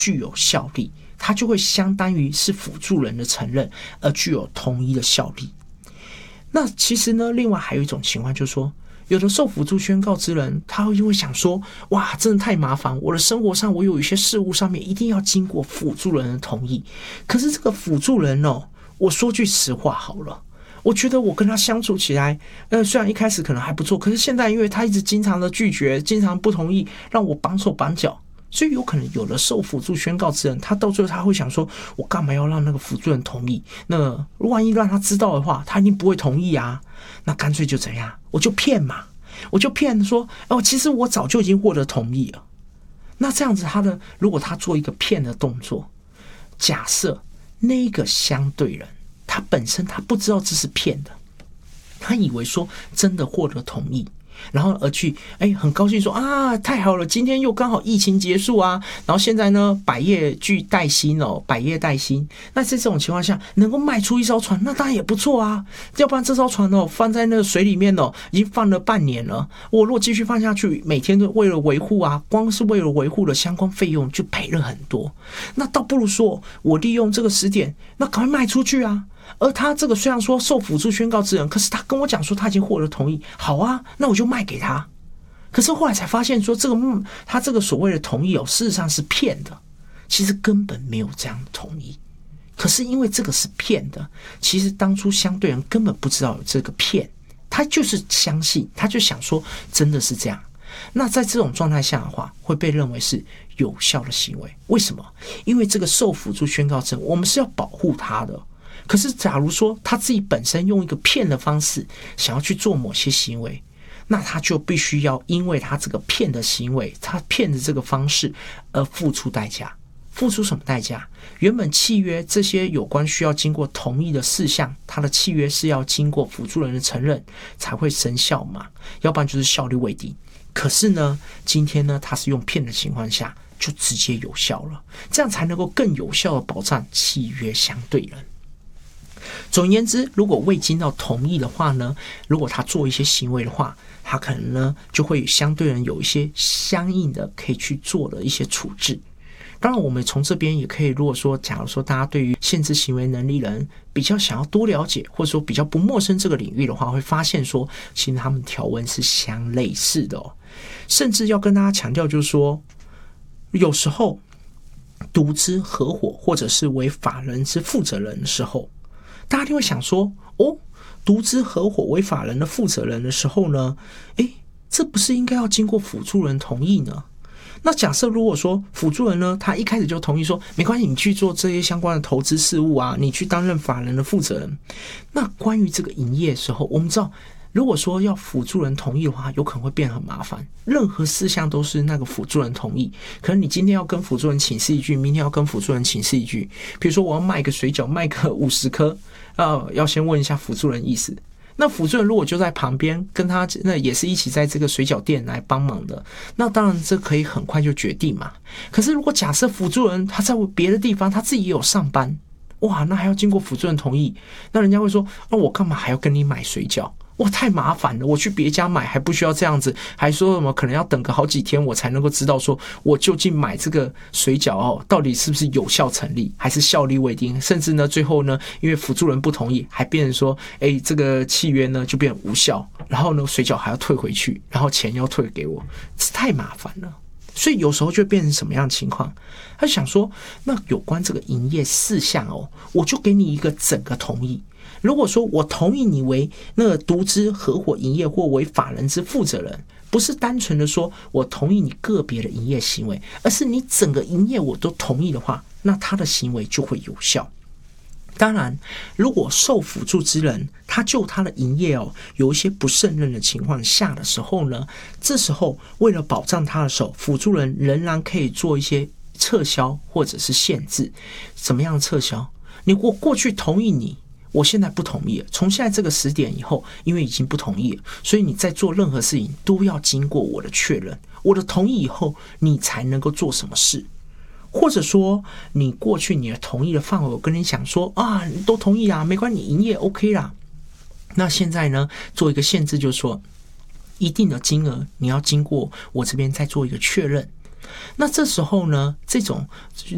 具有效力，它就会相当于是辅助人的承认，而具有同意的效力。那其实呢，另外还有一种情况就是说，有的受辅助宣告之人，他会想说，哇，真的太麻烦，我的生活上我有一些事物上面一定要经过辅助人的同意。可是这个辅助人哦，我说句实话好了，我觉得我跟他相处起来，虽然一开始可能还不错，可是现在因为他一直经常的拒绝，经常不同意，让我绑手绑脚。所以有可能有的受辅助宣告之人，他到最后他会想说，我干嘛要让那个辅助人同意？那万一让他知道的话，他一定不会同意啊。那干脆就怎样，我就骗嘛，我就骗说，其实我早就已经获得同意了。那这样子如果他做一个骗的动作，假设那个相对人他本身他不知道这是骗的，他以为说真的获得同意，然后而去很高兴说啊，太好了，今天又刚好疫情结束啊，然后现在呢百业俱待兴哦，百业待兴。那在这种情况下能够卖出一艘船，那当然也不错啊，要不然这艘船哦放在那个水里面哦，已经放了半年了，我如果继续放下去，每天都为了维护啊，光是为了维护的相关费用就赔了很多。那倒不如说我利用这个时点，那赶快卖出去啊。而他这个虽然说受辅助宣告之人，可是他跟我讲说他已经获得同意，好啊，那我就卖给他。可是后来才发现说他这个所谓的同意事实上是骗的，其实根本没有这样的同意。可是因为这个是骗的，其实当初相对人根本不知道有这个骗，他就是相信，他就想说真的是这样。那在这种状态下的话，会被认为是有效的行为。为什么？因为这个受辅助宣告之人，我们是要保护他的。可是假如说他自己本身用一个骗的方式想要去做某些行为，那他就必须要因为他这个骗的行为，他骗的这个方式而付出代价。付出什么代价？原本契约这些有关需要经过同意的事项，他的契约是要经过辅助人的承认才会生效嘛，要不然就是效力未定。可是呢，今天呢，他是用骗的情况下就直接有效了，这样才能够更有效的保障契约相对人。总而言之，如果未经到同意的话呢，如果他做一些行为的话，他可能呢就会相对人有一些相应的可以去做的一些处置。当然我们从这边也可以，如果说假如说大家对于限制行为能力人比较想要多了解，或者说比较不陌生这个领域的话，会发现说其实他们条文是相类似的哦。甚至要跟大家强调就是说，有时候独资合伙或者是为法人之负责人的时候，大家就会想说，独资合伙为法人的负责人的时候呢，这不是应该要经过辅助人同意呢？那假设如果说辅助人呢，他一开始就同意说没关系，你去做这些相关的投资事务啊，你去担任法人的负责人。那关于这个营业的时候，我们知道如果说要辅助人同意的话，有可能会变很麻烦，任何事项都是那个辅助人同意。可能你今天要跟辅助人请示一句，明天要跟辅助人请示一句。比如说我要卖个水饺，卖个50颗，要先问一下辅助人意思。那辅助人如果就在旁边跟他，那也是一起在这个水饺店来帮忙的，那当然这可以很快就决定嘛。可是如果假设辅助人他在别的地方，他自己也有上班，哇，那还要经过辅助人同意，那人家会说，那我干嘛还要跟你买水饺？哇，太麻烦了，我去别家买还不需要这样子，还说什么可能要等个好几天我才能够知道说我究竟买这个水饺到底是不是有效成立还是效力未定，甚至呢最后呢因为辅助人不同意，还变成说这个契约呢就变无效，然后呢水饺还要退回去，然后钱要退给我，这太麻烦了。所以有时候就变成什么样的情况，他就想说那有关这个营业事项我就给你一个整个同意。如果说我同意你为那个独资合伙营业或为法人之负责人，不是单纯的说我同意你个别的营业行为，而是你整个营业我都同意的话，那他的行为就会有效。当然如果受辅助之人他就他的营业有一些不胜任的情况下的时候呢，这时候为了保障他的时候，辅助人仍然可以做一些撤销或者是限制。怎么样撤销？我过去同意你，我现在不同意了，从现在这个时点以后，因为已经不同意了，所以你在做任何事情都要经过我的确认，我的同意以后你才能够做什么事。或者说你过去你的同意的范围，我跟你讲说你都同意啦，没关系，你营业 OK 啦。那现在呢做一个限制，就是说一定的金额你要经过我这边再做一个确认。那这时候呢，这种